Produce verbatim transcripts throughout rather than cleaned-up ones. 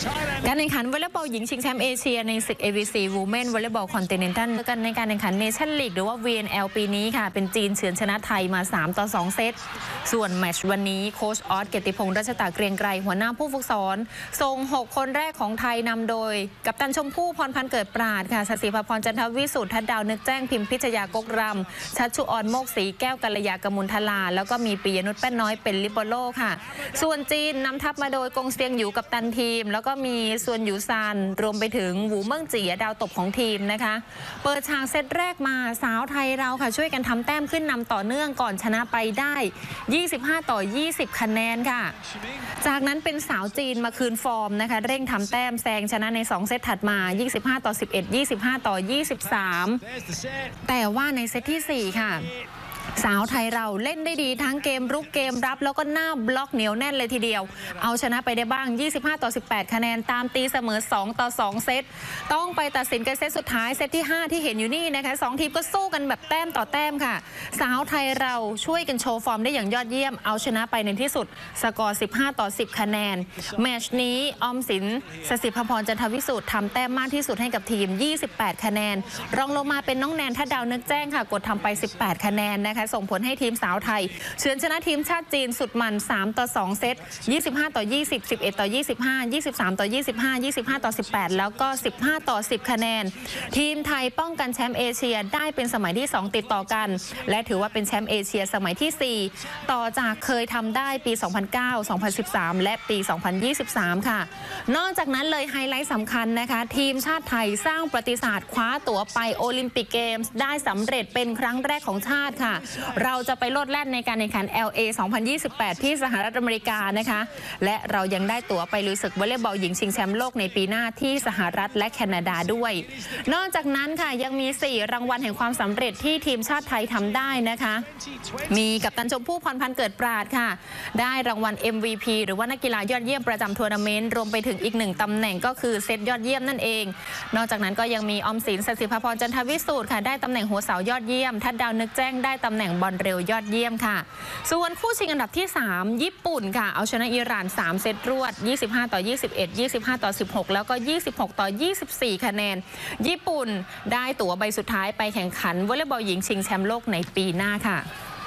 การแข่งขันวอลเลย์บอลหญิงชิงแชมป์เอเชียในศึก เอ วี ซี Women Volleyball Continental กันในการแข่งขัน Nation League หรือว่า วี เอ็น แอล ปีนี้ค่ะเป็นจีนเฉือนชนะไทยมาสามต่อสองเซตส่วนแมตช์วันนี้โค้ชออสเกียรติพงษ์รัชตาเกรียงไกรหัวหน้าผู้ฝึกสอนส่งหกคนแรกของไทยนำโดยกัปตันชมพู่พรพันธ์เกิดปราดค่ะศศิภพรจันทวิสุทธิ์ทัดดาวนึกแจ้งพิมพิชยากกรำชัชชุออนโมกศรีแก้วกัลยากมุลทลาแล้วก็มีปิยนุชแป้นน้อยเป็นลิเบโร่ค่ะส่วนจีนนำทัพมาโดยกงเซียงหยูกัปตันทีมแล้วก็มีส่วนหยูซานรวมไปถึงหวูเมิ่งจี๋ดาวตบของทีมนะคะเปิดฉากเซตแรกมาสาวไทยเราค่ะช่วยกันทำแต้มขึ้นนำต่อเนื่องก่อนชนะไปได้ยี่สิบห้าต่อยี่สิบคะแนนค่ะจากนั้นเป็นสาวจีนมาคืนฟอร์มนะคะเร่งทำแต้มแซงชนะในสองเซตถัดมายี่สิบห้าต่อสิบเอ็ด ยี่สิบห้าต่อยี่สิบสามแต่ว่าในเซตที่สี่ค่ะสาวไทยเราเล่นได้ดีทั้งเกมรุกเกมรับแล้วก็หน้าบล็อกเหนียวแน่นเลยทีเดียวเอาชนะไปได้บ้างยี่สิบห้าต่อสิบแปดคะแนนตามตีเสมอสองต่อสองเซตต้องไปตัดสินกันเซตสุดท้ายเซตที่ห้าที่เห็นอยู่นี่นะคะสองทีมก็สู้กันแบบแต้มต่อแต้มค่ะสาวไทยเราช่วยกันโชว์ฟอร์มได้อย่างยอดเยี่ยมเอาชนะไปในที่สุดสกอร์สิบห้าต่อสิบคะแนนแมตช์นี้ออมสินศศิภพรจันทวิสุทธิ์ทำแต้มมากที่สุดให้กับทีมยี่สิบแปดคะแนนรองลงมาเป็นน้องแนนทัดดาวนึกแจ้งค่ะกดทำไปสิบแปดคะแนนนะคะส่งผลให้ทีมสาวไทยเฉือนชนะทีมชาติจีนสุดมันสามต่อสองเซตยี่สิบห้าต่อยี่สิบ สิบเอ็ดต่อยี่สิบห้า ยี่สิบสามต่อยี่สิบห้า ยี่สิบห้าต่อสิบแปดแล้วก็สิบห้าต่อสิบคะแนนทีมไทยป้องกันแชมป์เอเชียได้เป็นสมัยที่สองติดต่อกันและถือว่าเป็นแชมป์เอเชียสมัยที่สี่ต่อจากเคยทำได้ปีสองพันเก้า สองพันสิบสามและปีสองพันยี่สิบสามค่ะนอกจากนั้นเลยไฮไลท์สำคัญนะคะทีมชาติไทยสร้างประวัติศาสตร์คว้าตั๋วไปโอลิมปิกเกมส์ได้สำเร็จเป็นครั้งแรกของชาติค่ะเราจะไปโลดแล่นในการแข่งขัน แอล เอ สองพันยี่สิบแปด ที่สหรัฐอเมริกานะคะและเรายังได้ตั๋วไปลุยศึกวอลเลย์บอลหญิงชิงแชมป์โลกในปีหน้าที่สหรัฐและแคนาดาด้วยนอกจากนั้นค่ะยังมีสี่รางวัลแห่งความสำเร็จที่ทีมชาติไทยทำได้นะคะมีกัปตันชมพู่พรพันธ์เกิดปราดค่ะได้รางวัล เอ็ม วี พี หรือว่านักกีฬายอดเยี่ยมประจำทัวร์นาเมนต์รวมไปถึงอีกหนึ่งตำแหน่งก็คือเซตยอดเยี่ยมนั่นเองนอกจากนั้นก็ยังมีออมสินศศิภพรจันทวิสุทธิ์ค่ะได้ตำแหน่งหัวเสายอดเยี่ยมทัดดาวนึกแจ้งได้ตำแหน่งบอลเร็วยอดเยี่ยมค่ะส่วนคู่ชิงอันดับที่สามญี่ปุ่นค่ะเอาชนะอิหร่านสามเซตรวดยี่สิบห้าต่อยี่สิบเอ็ด ยี่สิบห้าต่อสิบหกแล้วก็ยี่สิบหกต่อยี่สิบสี่คะแนนญี่ปุ่นได้ตั๋วใบสุดท้ายไปแข่งขันวอลเลย์บอลหญิงชิงแชมป์โลกในปีหน้าค่ะ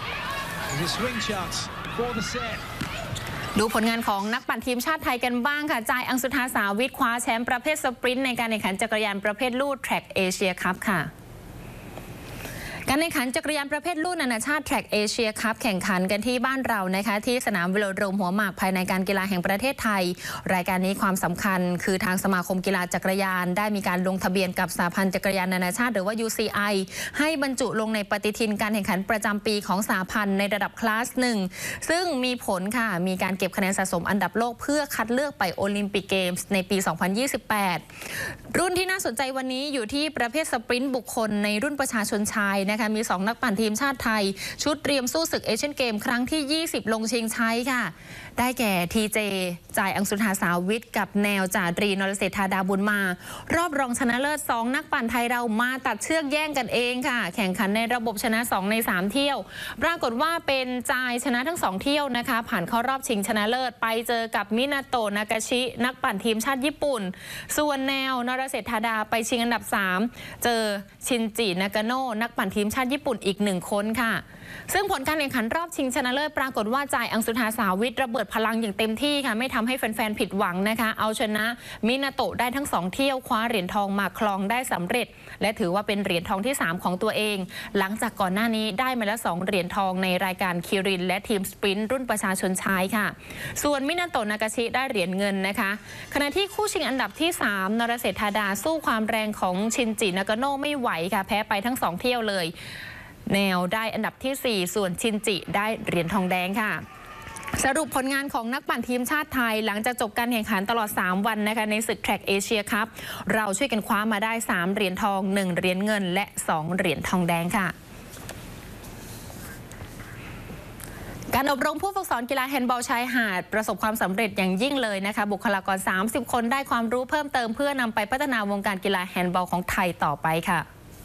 ดูผลงานของนักปั่นทีมชาติไทยกันบ้างค่ะจ่ายอังสุธาสาวิทคว้าแชมป์ประเภทสปรินต์ในการแข่งขันจักรยานประเภทลู่แทร็กเอเชียคัพค่ะการแข่งขันจักรยานประเภทลู่นานาชาติแทร็กเอเชียคัพแข่งขันกันที่บ้านเรานะคะที่สนามเวโลโดรมหัวหมากภายในการกีฬาแห่งประเทศไทยรายการนี้ความสำคัญคือทางสมาคมกีฬาจักรยานได้มีการลงทะเบียนกับสหพันธ์จักรยานนานาชาติหรือว่า ยู ซี ไอ ให้บรรจุลงในปฏิทินการแข่งขันประจำปีของสหพันธ์ในระดับคลาสหนึ่งซึ่งมีผลค่ะมีการเก็บคะแนนสะสมอันดับโลกเพื่อคัดเลือกไปโอลิมปิกเกมส์ในปีสองพันยี่สิบแปดรุ่นที่น่าสนใจวันนี้อยู่ที่ประเภทสปรินต์บุคคลในรุ่นประชาชนชายนะคะมีสองนักปั่นทีมชาติไทยชุดเตรียมสู้ศึกเอเชียนเกมครั้งที่ยี่สิบลงชิงชัยค่ะได้แก่ทีเจจ่ายอังสุธาสาวิทกับแนวจ่าตรีนรเศรษฐาดาบุญมารอบรองชนะเลิศสองนักปั่นไทยเรามาตัดเชือกแย่งกันเองค่ะแข่งขันในระบบชนะสองในสามเที่ยวปรากฏว่าเป็นจ่ายชนะทั้งสองเที่ยวนะคะผ่านเข้ารอบชิงชนะเลิศไปเจอกับมินาโตะนากาชินักปั่นทีมชาติญี่ปุ่นส่วนแนวนรเศรษฐาดาไปชิงอันดับสามเจอชินจินากาโนะนักปั่นทีมชาติญี่ปุ่นอีกหนึ่งคนค่ะซึ่งผลการแข่งขันรอบชิงชนะเลิศปรากฏว่าจ่ายอังสุธาสาวิทระเบิดพลังอย่างเต็มที่ค่ะไม่ทำให้แฟนๆผิดหวังนะคะเอาชนะมินาโตะได้ทั้งสองเที่ยวคว้าเหรียญทองมาครองได้สำเร็จและถือว่าเป็นเหรียญทองที่สามของตัวเองหลังจากก่อนหน้านี้ได้มาแล้วสองเหรียญทองในรายการคิรินและทีมสปรินต์รุ่นประชาชนชายค่ะส่วนมินาโตะนากาชิได้เหรียญเงินนะคะขณะที่คู่ชิงอันดับที่สามนรเศรษฐาดาสู้ความแรงของชินจินากาโนะไม่ไหวค่ะแพ้ไปทั้งสองเที่ยวเลยแนวได้อันดับที่สี่ส่วนชินจิได้เหรียญทองแดงค่ะสรุปผลงานของนักปั่นทีมชาติไทยหลังจากจบการแข่งขันตลอดสามวันนะคะในศึกแทร็กเอเชียคัพเราช่วยกันคว้ามาได้สามเหรียญทองหนึ่งเหรียญเงินและสองเหรียญทองแดงค่ะการอบรมผู้ฝึกสอนกีฬาแฮนด์บอลชายหาดประสบความสำเร็จอย่างยิ่งเลยนะคะบุคลากรสามสิบคนได้ความรู้เพิ่มเติมเพื่อนำไปพัฒนาวงการกีฬาแฮนด์บอลของไทยต่อไปค่ะ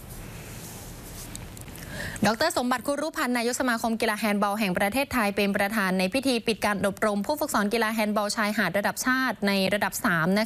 ดร.สมบัติคุรุพันธ์นายกสมาคมกีฬาแฮนด์บอลแห่งประเทศไทยเป็นประธานในพิธีปิดการอบรมผู้ฝึกสอนกีฬาแฮนด์บอลชายหาดระดับชาติในระดับสาม